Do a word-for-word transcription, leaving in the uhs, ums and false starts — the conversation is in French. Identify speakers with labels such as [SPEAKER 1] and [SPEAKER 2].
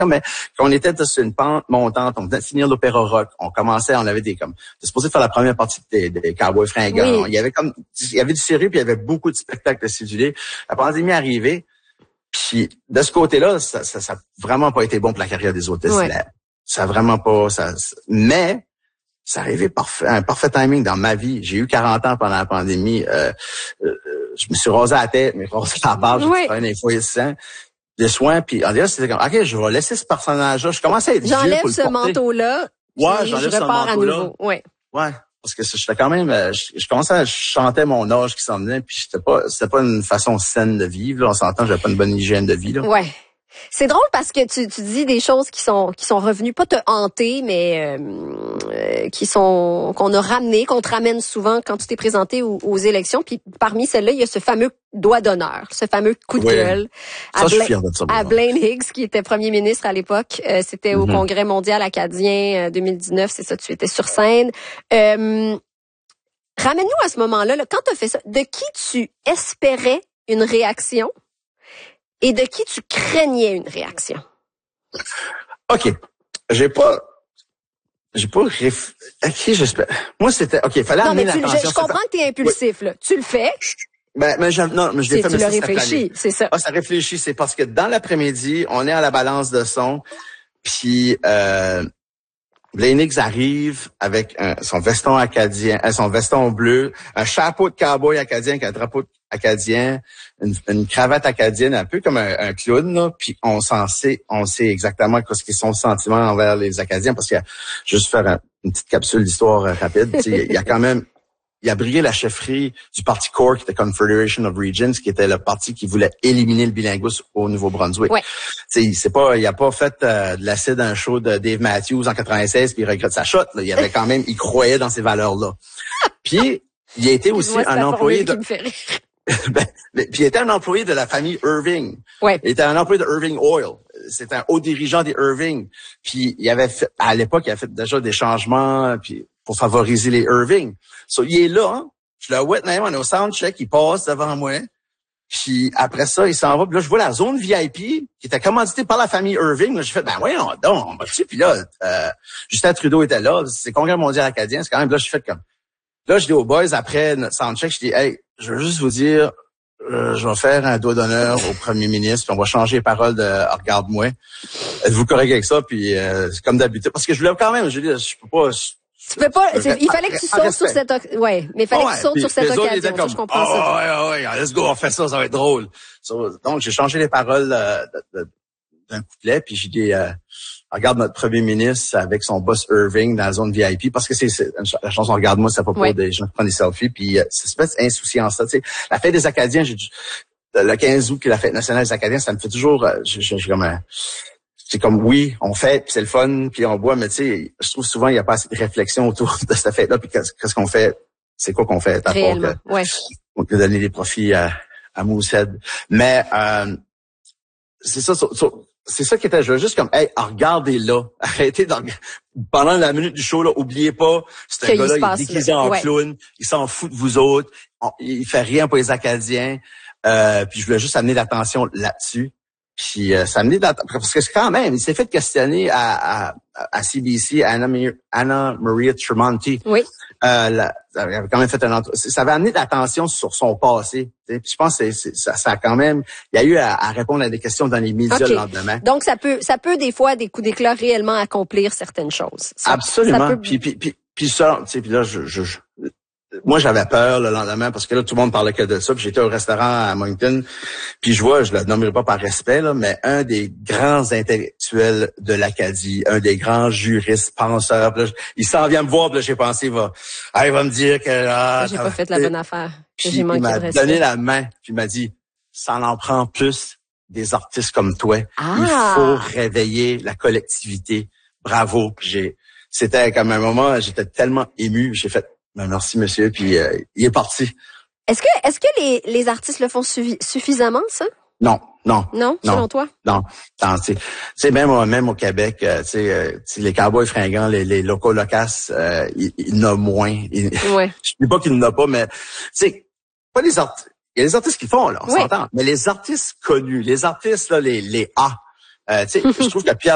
[SPEAKER 1] mais quand on était sur une pente montante, on venait de finir l'opéra rock, on commençait, on avait des comme, c'était supposé faire la première partie des, des Cowboys fringants. Oui. Il y avait comme, il y avait du sérieux puis il y avait beaucoup de spectacles cédulés. La pandémie est arrivée, puis de ce côté-là, ça, ça, ça a vraiment pas été bon pour la carrière des autres. Ouais. Ça a vraiment pas, ça, mais ça arrivait parfait, un parfait timing dans ma vie. J'ai eu quarante ans pendant la pandémie. Euh, euh, je me suis rasé la tête, mais rasé la barbe, j'ai fait un infoïsant. De soins, puis en c'était comme, OK, je vais laisser ce personnage-là. Je commençais à être
[SPEAKER 2] J'enlève
[SPEAKER 1] vieux pour
[SPEAKER 2] ce
[SPEAKER 1] le porter.
[SPEAKER 2] manteau-là.
[SPEAKER 1] Ouais, j'enlève
[SPEAKER 2] je
[SPEAKER 1] ce
[SPEAKER 2] repars
[SPEAKER 1] manteau-là.
[SPEAKER 2] À nouveau. Ouais.
[SPEAKER 1] Ouais. Parce que j'étais quand même, je, je commençais à chanter mon âge qui s'en venait, puis c'était pas, c'était pas une façon saine de vivre, là. On s'entend, j'avais pas une bonne hygiène de vie, là.
[SPEAKER 2] Ouais. C'est drôle parce que tu, tu dis des choses qui sont qui sont revenues, pas te hanter, mais euh, qui sont qu'on a ramené, qu'on te ramène souvent quand tu t'es présenté aux, aux élections. Puis parmi celles-là, il y a ce fameux doigt d'honneur, ce fameux coup de
[SPEAKER 1] oui.
[SPEAKER 2] gueule
[SPEAKER 1] ça,
[SPEAKER 2] à,
[SPEAKER 1] je suis
[SPEAKER 2] Bla-
[SPEAKER 1] fier de ça,
[SPEAKER 2] à Blaine Higgs, qui était premier ministre à l'époque. Euh, c'était mm-hmm. au Congrès mondial acadien euh, deux mille dix-neuf, c'est ça, tu étais sur scène. Euh, ramène-nous à ce moment-là, là, quand tu as fait ça, de qui tu espérais une réaction? Et de qui tu craignais une réaction?
[SPEAKER 1] OK. J'ai pas, j'ai pas réf... À qui j'espère? Moi, c'était, OK, il fallait amener l'attention.
[SPEAKER 2] Je, je comprends que t'es impulsif, oui. là. Tu le fais.
[SPEAKER 1] Ben, mais je, non, mais je l'ai fait,
[SPEAKER 2] mais
[SPEAKER 1] tu
[SPEAKER 2] l'as réfléchi, c'est ça.
[SPEAKER 1] Ah, ça réfléchit, c'est parce que dans l'après-midi, on est à la balance de son, puis, euh, Blaine Higgs arrive avec un, son veston acadien, son veston bleu, un chapeau de cowboy acadien avec un drapeau acadien, une, une cravate acadienne, un peu comme un, un clown, là, puis on s'en sait, on sait exactement ce qu'ils sont sentiments envers les Acadiens, parce qu'il y a, juste faire un, une petite capsule d'histoire euh, rapide, il y a quand même, il a brillé la chefferie du parti Core, qui était Confederation of Regions, qui était le parti qui voulait éliminer le bilinguisme au Nouveau-Brunswick.
[SPEAKER 2] Ouais.
[SPEAKER 1] T'sais, c'est pas, il a pas fait euh, de l'acide d'un show de Dave Matthews en quatre-vingt-seize puis il regrette sa shot. Là. Il avait quand même, il croyait dans ces valeurs-là. Puis il a été aussi un employé de. ben, puis il était un employé de la famille Irving.
[SPEAKER 2] Ouais.
[SPEAKER 1] Il était un employé de Irving Oil. C'était un haut dirigeant des Irving. Puis il avait fait, à l'époque, il a fait déjà des changements puis pour favoriser les Irving. So, il est là, hein? Je le vois même, on est au soundcheck, il passe devant moi. Puis après ça, il s'en va. Puis là, je vois la zone V I P qui était commanditée par la famille Irving. Là, j'ai fait, ben voyons donc, on va dessus. Puis là, euh, Justin Trudeau était là. C'est le Congrès mondial acadien. C'est quand même, là, je fait comme... Là, je dis aux boys, après notre soundcheck, je dis, hey, je veux juste vous dire, euh, je vais faire un doigt d'honneur au premier ministre, puis on va changer les paroles de oh, « Regarde-moi ». Êtes-vous correct avec ça? Puis euh, c'est comme d'habitude. Parce que je voulais quand même, je dis, je peux pas... Je,
[SPEAKER 2] Tu peux pas, il fallait que tu sautes sur cette, ouais, mais il fallait
[SPEAKER 1] ouais,
[SPEAKER 2] que tu sautes sur cette occasion.
[SPEAKER 1] Comme,
[SPEAKER 2] ça, je comprends
[SPEAKER 1] oh,
[SPEAKER 2] ça.
[SPEAKER 1] Ouais, ouais, let's go, on fait ça, ça va être drôle. So, donc, j'ai changé les paroles euh, de, de, d'un couplet, puis j'ai dit, euh, regarde notre premier ministre avec son boss Irving dans la zone V I P, parce que c'est, c'est la chanson Regarde-moi, c'est pas pour ouais. des gens qui prennent des selfies, puis euh, c'est une espèce d'insouciance. Tu sais, la fête des Acadiens, j'ai le quinze août, qui est la fête nationale des Acadiens, ça me fait toujours, euh, j'ai, j'ai comme un, c'est comme, oui, on fête, puis c'est le fun, puis on boit, mais tu sais, je trouve souvent, il n'y a pas assez de réflexion autour de cette fête-là, puis qu'est-ce qu'on fait, c'est quoi qu'on fait, à part que,
[SPEAKER 2] ouais.
[SPEAKER 1] on peut donner des profits à, à Moosehead. Mais, euh, c'est ça, so, so, c'est ça qui était, je veux juste comme, hey, regardez-là, arrêtez d'en, pendant la minute du show, là, oubliez pas, c'est un gars-là, il est déguisé en ouais. clown, il s'en fout de vous autres, on, il fait rien pour les Acadiens, euh, puis je voulais juste amener l'attention là-dessus. Puis euh, ça amenait parce que quand même, il s'est fait questionner à, à, à C B C, Anna, Anna Maria Tremonti.
[SPEAKER 2] Oui.
[SPEAKER 1] Euh, la, ça avait quand même fait un entre... ça avait amené de l'attention sur son passé. Puis je pense que c'est, c'est, ça, ça a quand même, il y a eu à, à répondre à des questions dans les médias okay. le lendemain.
[SPEAKER 2] Donc ça peut, ça peut des fois des coups d'éclat réellement accomplir certaines choses. Ça,
[SPEAKER 1] Absolument.
[SPEAKER 2] Ça peut...
[SPEAKER 1] Puis puis puis puis ça, tu sais, puis là je, je, je moi, j'avais peur le lendemain parce que là, tout le monde parlait que de ça. Puis j'étais au restaurant à Moncton. Puis je vois, je le nommerai pas par respect, là, mais un des grands intellectuels de l'Acadie, un des grands juristes, penseurs. Là, il s'en vient me voir, puis là, j'ai pensé, il va, ah, il va me dire que là,
[SPEAKER 2] j'ai pas fait la bonne affaire.
[SPEAKER 1] Puis
[SPEAKER 2] j'ai manqué
[SPEAKER 1] il m'a
[SPEAKER 2] de respect.
[SPEAKER 1] donné la main, puis il m'a dit, ça en prend plus des artistes comme toi.
[SPEAKER 2] Ah.
[SPEAKER 1] Il faut réveiller la collectivité. Bravo. Puis j'ai, c'était comme un moment, j'étais tellement ému. J'ai fait, ben merci monsieur, puis euh, il est parti.
[SPEAKER 2] Est-ce que est-ce que les les artistes le font suffi- suffisamment ça?
[SPEAKER 1] Non, non.
[SPEAKER 2] Non,
[SPEAKER 1] non
[SPEAKER 2] selon toi?
[SPEAKER 1] Non. Non, tu sais même même au Québec, euh, tu sais euh, les cowboys fringants, les les locaux locaces, euh, il, il y en a moins. Il,
[SPEAKER 2] ouais.
[SPEAKER 1] Je dis pas qu'il n'y en a pas, mais tu sais pas les artistes. Il y a les artistes qui font là, on
[SPEAKER 2] ouais.
[SPEAKER 1] s'entend. Mais les artistes connus, les artistes là, les les A, euh, tu sais, je trouve que Pierre